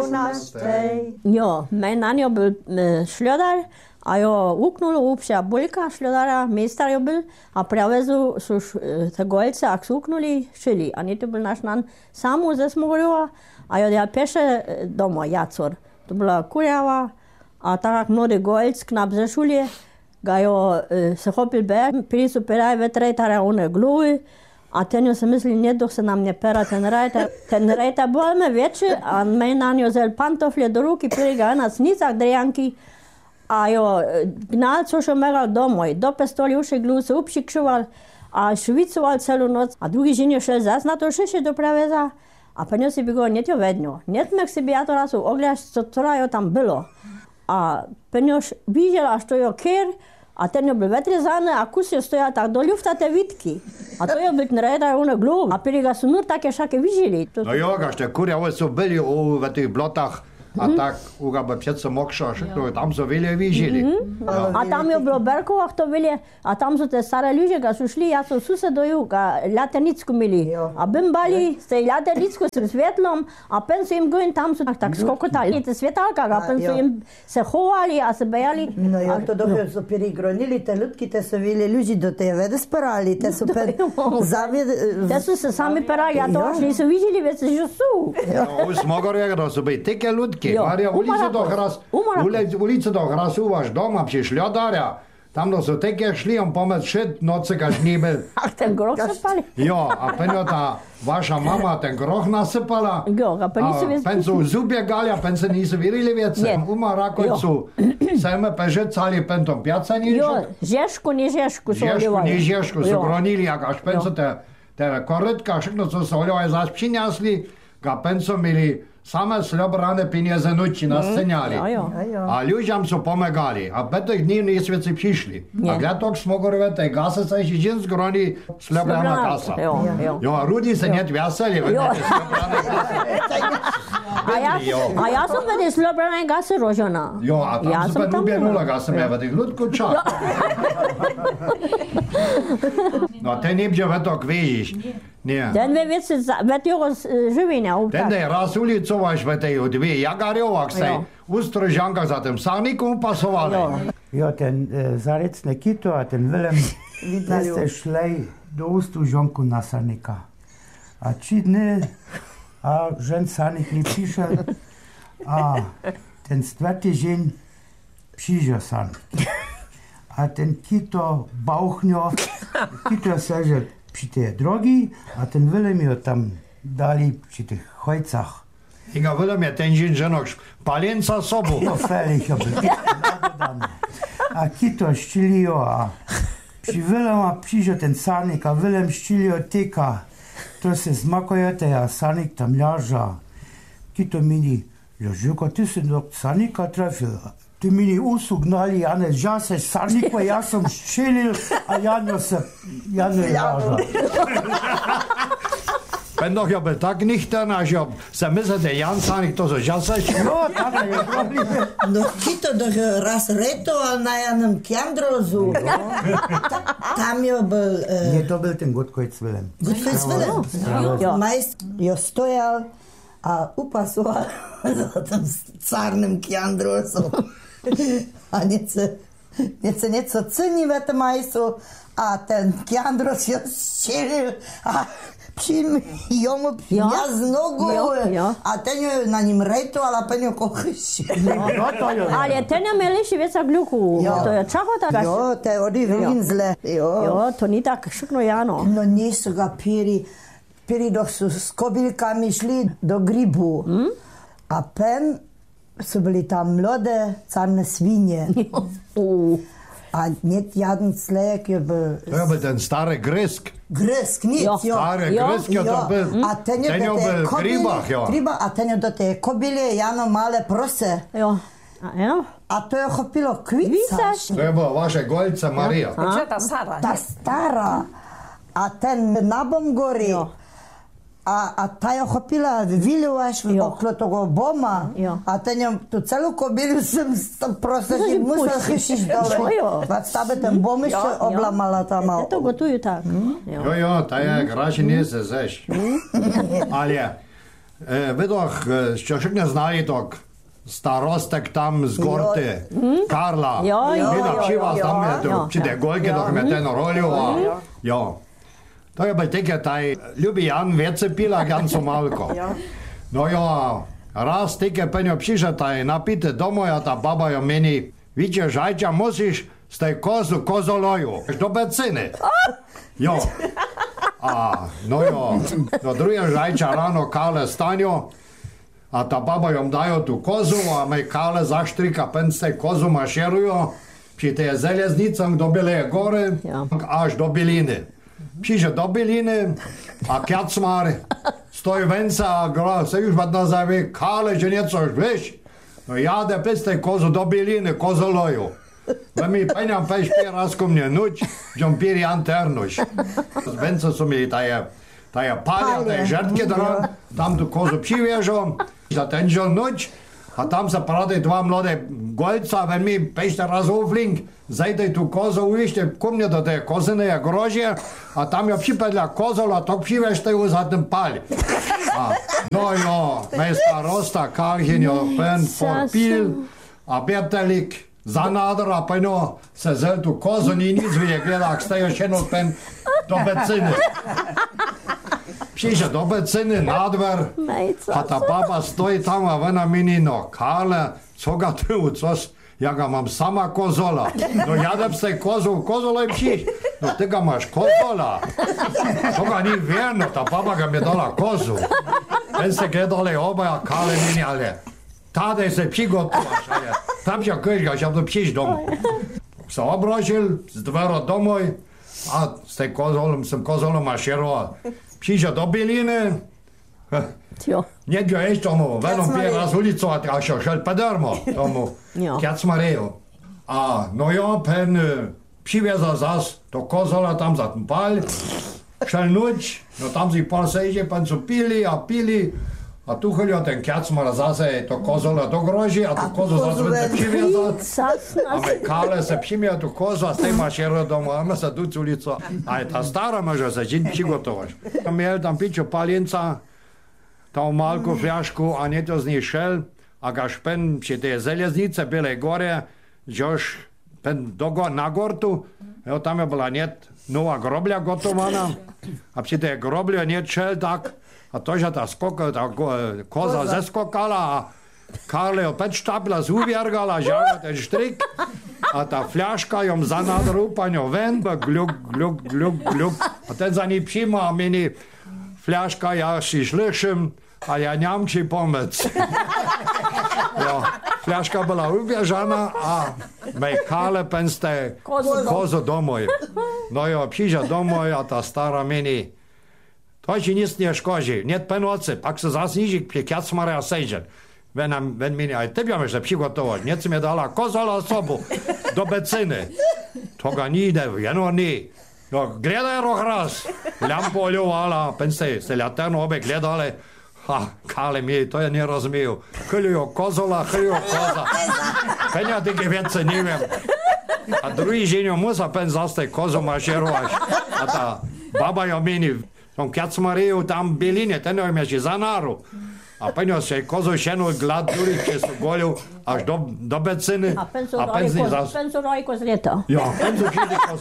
Jo, mein Nanjo byl šljodar, a jo uknul upša bulka šljodara, meister jo byl, a pravezu su te golce, ak su uknuli, šili. A nije to byl naš nan samu ze Smogorjova, a jo ja peše domo, jacor. To bila kurjava, a tak mlodi golc, knap ze šulje, ga jo se hopil ber, prije su peraj vetretara one gluvi, a ten jo se misli, nije dok se nam ne pera ten rajta. Ten rajta bol me veći, a mein Nanjo zel pantoflje do ruki, prije ga na snicak drejanki, a jo gnal co šo meral domoj, do pestoli uši glu se upšikšoval, a švicoval celu noc, a drugi ženjo šel zas na to šiše do praveza, a pa njo si bi go njetjo vednjo. Njetmek si bi ja to razu ogledaš, co jo tam bilo. A pa njo viđela što jo ker, a ten jo bil vetrezane, a kus jo stoja tak do ljuftate vitki. A to jo bil nereda ono glu, a prije ga su nur take šake viđili. No jo, gašte kurjave su bili u tih blotah, a tak uga bi přece mokša, všechno, tam su vilje vižili. A tam je bilo Berkovah to vilje, a tam su te stare ljuže, ga su šli, ja su susedoju, ga ljatenicku mili. A bimbali se ljatenicku s svjetlom, a pen su im gojim tam su tak skokotali. Te svjetalka, a pen su im se hovali, a se bejali. No jo, to dok su perigronili te ljudki, te su vilje ljuži do te vede sparali, te su zavijed... Te su se sami perali, a to nisu viđili, već se že su. U Smogorjega da su bili tike ljudki. Marija, ulice do hras u vaš doma, při šljodarja. Tam da su teke šli, on pomed šet noce kaž nije bil. A ten groh sypali? Jo, a penjo ta vaša mama ten groh nasypala. Jo, a pen nisu pen su zubje gali, a pen se nisu virili věce. Uma rakojcu seme pežecali, pen tom pjaca nižu. Jo, žešku, ni žešku su olivali. Žešku, ni žešku su gronili, a kaž pen su te korytka, všechno co se olivali zas přinjasli, ga pen su mili same slobrane pinjeze nuči nascenjali. A ljudjam su pomegali, a petih dní nisu věci přišli. A gledok Smogorjeve, tej gase se ještě džin zgroni slobrana kasa. Jo, a rudi se njet veseli, vedete, slobrane kase. A ja sam vedi slobrane gase rožena. Jo, a tam se pet ubjenula gase me vedi glutku čak. No, te nibđe vetok vidiš. Den ve věci, ved jo živina. Den je raz ulicovaš ve tej dvě jagarjovak se ustrožanka za tym sarnikom pasovali. Jo, ten zarec Nekito a ten Vilem ste šli do ustrožanku na sarnika. A 3 dny, a žen sarnik nie přišel, a ten 4. žen přišel sarnik. A ten Kito bauchnjo, Kito sežel při té drogi, a ten Vilem jo tam dali při těch chojcach. Inga Vilem je ten ženok palinca sobu. No felich jo byl. A Kito ščili jo, a při Vilema přišel ten sarnik, a Vilem ščili jo teka. To se zmakojete, a sarnik tam leža. Kito mini, Jožuko, ty si do sarnika trefil. Ty mini usugnali, a ne žaseš sarnikva, ja sam ščilil, a Janjo leža. Ben doch ja byl tak nüchtern, až jo se myslete, Jan Sarnik to so žaseš. No, tak je problem. No, Kito doch raz retoval na Janem Kjandrozu. Tam jo byl... Nie, to byl ten Godkojc Vilem. Godkojc Vilem. Majst jo stojal a upasoval za tym carnym Kjandrozu. A něco cení ve tom majstru, a ten Kjandros jo ščilil a přijím jomu z nogu, a ten jo na ním rejtoval, a ten jo kochiš. Ale ten jo měl ještě věc a gluku. To je čahota. Jo, to je odi vlinzle. Jo, to nie tak všechno jano. No nisu ga piri dok su s kobylkami šli do gribu. A pen su bili tam mlode carne svinje. A niet jeden slejek je byl... To je byl ten starý Grysk. Grysk, nic, jo. Starý Grysk, jo, to byl... A ten jo byl v Gribach, jo. A ten jo do té kobyle jano malé prose. Jo. A to je chopilo kvicaš. To je byla vaše golce Maria. Ta stara. Ta stara. A ten na Bomgori. A ta je chopila viluaš okolo toho boma. A ten jo tu celou kobylu jsem prostě musel chyšiš dole. Vať tabe ten bom ještě oblamala tam. Já to gotuju tak. Jo, ta je graši nie se zeš. Ale Vedoh, što še ne znali tok starostek tam z Gorte, Karla. Vida pšiva tam je, či te gojke, dok me ten rolju. To je bil teke taj, ljubi Jan vece pila, Jan so malko. No jo, raz teke penjo pšiša taj napite domoj, a ta baba jo meni, viče žajča, musiš z tej kozu kozoloju, do becine. Jo. No jo, do druge žajča rano Kale stanjo, a ta baba jom dajo tu kozu, a me Kale zaštrika, pen z tej kozu mašerujo, či te je železnicam do Bele gore, až do Biline. Přiže do Biliny a Kjacmar stojí venca a se už vat nazave, Kale, že něco už víš? No jade pes tej kozu do Biliny, kozoloju. Mi penjam peš raz ko mne nuč, žom piri anternuš. Venca su mi taje palja, taje žrtke dran, tam tu kozu přivježom, za ten žel nuč, a tam se prade dva mlade golca, ven mi pešte raz uflink, zajde tu kozu, uvište ku mne do te kozine grožje, a tam jo připadla kozol, a tok přivješte ju za ten palj. No jo, mej starosta Kalhinjo, pen porpil, a bětelik, za nádor a peno se zel tu kozu, ni nic vidě gleda, ak stejo šenul pen do beciny. Přišel do beciny, nádver, a ta baba stojí tam a vena mini, no Kale, co ga tu, cos, ja ga mám sama kozola. No jadem z tej kozu, kozolej přiš, no ty ga máš kozola. To ga ni věrno, ta baba ga mi dala kozu. Ten se gledali oba a Kale mini, ale tady se přigotovaš, ale tam się köška, že to přiš domů. Se obrožil, z dvero domoj, a s tej kozolom, jsem kozolom mašeroval. Přišel do Biliny, někdo ještě tomu, venom pět raz ulicu a šel padarmo tomu Kjacmareju. A no jo, pen přivezal zas do kozola tam za ten pal, šel nuč, no tam si pal sejže, pen su pili a pili, a tu chylio ten Kjacmar zase to kozola do groži, a tu kozu zase přivezal. A me Kale se přiměl tu kozu a z tej mašeru domů, a me se duc ulicu. A je ta stara može se čin přigotovaš. Měl tam pičo palinca, tam malku fľašku a nieto z ní šel, a gaž pen při té železnice Bele gore, žož pen na Gortu, jo, tam je byla net nová grobля gotovaná, a při té grobli net šel tak, a to, že ta koza zeskokala a Karle opět štapila zuvjergala, žala ten štrik, a ta fľaška jom za nádru paňo ven, gluk, gluk, gluk, gluk, a ten za ní přijma a mini fľaška, ja si šlišim, a ja nemám či pomec. Jo, fľaška byla uběžana a mej Kale pen z té kozu domoj. No jo, přišel domoj a ta stara mini, to ci nic nie szkodzi, nie penocy, pak se zasníži przy Kjacmare a sejžen. Ven mini, aj ty biame się przygotować, nieco mi dala kozola osobu do beciny. To ga nie idę, jeno nie. No, gledaj roh raz, lampu oljovala, pen se laterno obe gledali, Kale mi, to je nie rozumiju. Hyljujo kozola, hyljujo koza. Pen ja tike więcej nie wiem. A drugi ženjo musa pen zastej kozu mašerovaš. A ta baba jo mini, tom Kjacmareju tam Biline, ten joj meši za naru. A penjo se kozu šenul glad duri, če su golju až do beciny. A pen su rojko z ljeta. Ja, pen su